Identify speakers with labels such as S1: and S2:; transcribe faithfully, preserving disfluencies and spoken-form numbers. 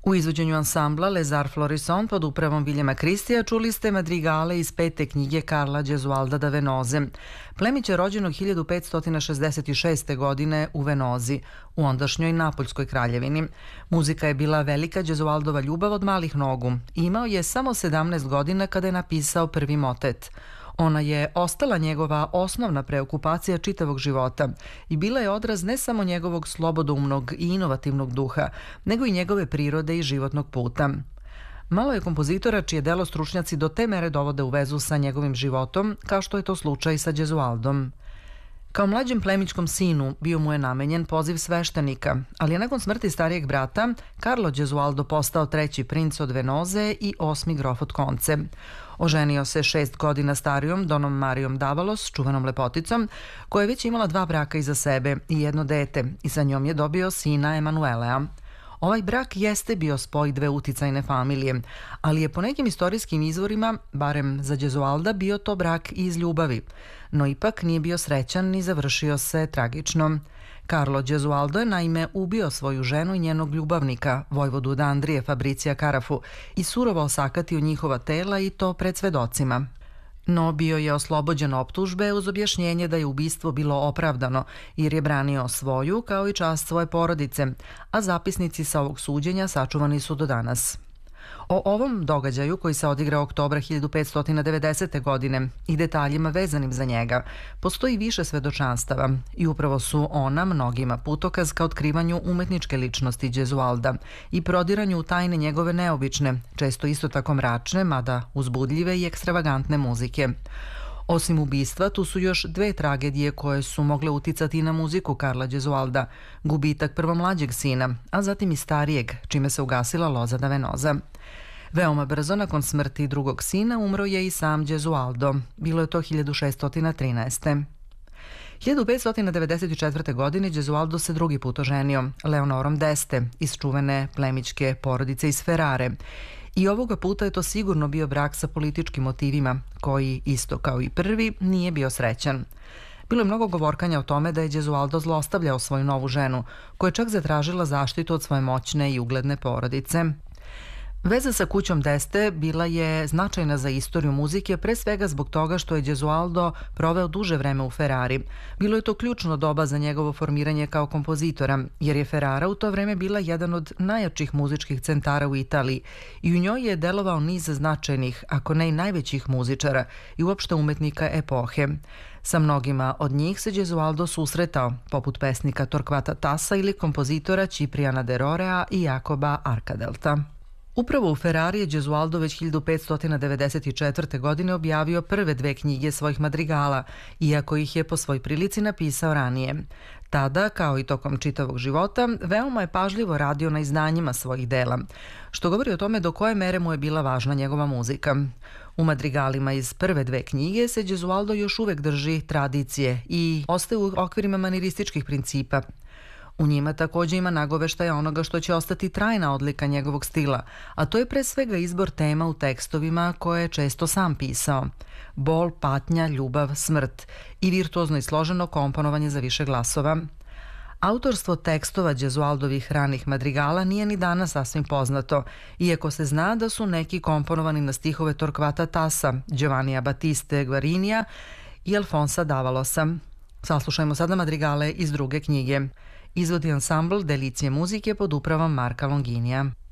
S1: U izvođenju ansambla Les Arts Florissants pod upravom Viljema Kristija čuli ste madrigale iz pete knjige Karla Gesualda da Venoze. Plemić je rođenog hiljadu petsto šezdeset šeste. godine u Venozi, u ondašnjoj Napoljskoj kraljevini. Muzika je bila velika Gesualdova ljubav od malih nogu i imao je samo sedamnaest godina kada je napisao prvi motet. Ona je ostala njegova osnovna preokupacija čitavog života i bila je odraz ne samo njegovog slobodoumnog i inovativnog duha, nego i njegove prirode i životnog puta. Malo je kompozitora čije delo stručnjaci do te mere dovode u vezu sa njegovim životom, kao što je to slučaj sa Gesualdom. Kao mlađem plemićkom sinu bio mu je namenjen poziv sveštenika, ali je nakon smrti starijeg brata Carlo Gesualdo postao treći princ od Venoze i osmi grof od Konce. Oženio se šest godina starijom Donom Marijom Davalos, čuvenom lepoticom, koja je već imala dva braka iza sebe i jedno dete i sa njom je dobio sina Emanuelea. Ovaj brak jeste bio spoj dve uticajne familije, ali je po nekim istorijskim izvorima, barem za Gesualda, bio to brak iz ljubavi, no ipak nije bio srećan ni završio se tragično. Carlo Gesualdo je naime ubio svoju ženu i njenog ljubavnika, vojvodu od Andrije Fabricija Carafu, i surovo osakatio njihova tela i to pred svedocima. No bio je oslobođen optužbe uz objašnjenje da je ubistvo bilo opravdano jer je branio svoju kao i čast svoje porodice, a zapisnici sa ovog suđenja sačuvani su do danas. O ovom događaju koji se odigrao oktobra hiljadu petsto devedesete. godine i detaljima vezanim za njega postoji više svedočanstava i upravo su ona mnogima putokaz ka otkrivanju umetničke ličnosti Gesualda i prodiranju u tajne njegove neobične, često isto tako mračne, mada uzbudljive i ekstravagantne muzike. Osim ubistva, tu su još dve tragedije koje su mogle uticati na muziku Karla Gesualda, gubitak prvo mlađeg sina, a zatim i starijeg, čime se ugasila loza da Venoza. Veoma brzo nakon smrti drugog sina umro je i sam Gesualdo. Bilo je to hiljadu šeststo trinaeste. hiljadu petsto devedeset četvrte. godine Gesualdo se drugi put oženio Leonorom d'Este iz čuvene plemićke porodice iz Ferrare. I ovoga puta je to sigurno bio brak sa političkim motivima, koji, isto kao i prvi, nije bio srećan. Bilo je mnogo govorkanja o tome da je Gesualdo zlostavljao svoju novu ženu, koja je čak zatražila zaštitu od svoje moćne i ugledne porodice. Veza sa kućom d'Este bila je značajna za istoriju muzike, pre svega zbog toga što je Gesualdo proveo duže vreme u Ferrari. Bilo je to ključno doba za njegovo formiranje kao kompozitora, jer je Ferrara u to vreme bila jedan od najjačih muzičkih centara u Italiji i u njoj je delovao niz značajnih, ako ne i najvećih muzičara i uopšte umetnika epohe. Sa mnogima od njih se Gesualdo susretao, poput pesnika Torquata Tassa ili kompozitora Cipriana de Rorea i Jakoba Arkadelta. Upravo u Ferrari je Gesualdo već hiljadu petsto devedeset četvrte. godine objavio prve dve knjige svojih madrigala, iako ih je po svoj prilici napisao ranije. Tada, kao i tokom čitavog života, veoma je pažljivo radio na izdanjima svojih dela, što govori o tome do koje mere mu je bila važna njegova muzika. U madrigalima iz prve dve knjige se Gesualdo još uvek drži tradicije i ostaje u okvirima manirističkih principa. U njima takođe ima nagoveštaja onoga što će ostati trajna odlika njegovog stila, a to je pre svega izbor tema u tekstovima koje je često sam pisao. Bol, patnja, ljubav, smrt i virtuozno i složeno komponovanje za više glasova. Autorstvo tekstova Gesualdovih ranih madrigala nije ni danas sasvim poznato, iako se zna da su neki komponovani na stihove Torquata Tassa, Giovannija Battiste Guarinija i Alfonsa Davalosa. Saslušajmo sada madrigale iz druge knjige. Izvodi ansambl Delicije muzike pod upravom Marka Longinija.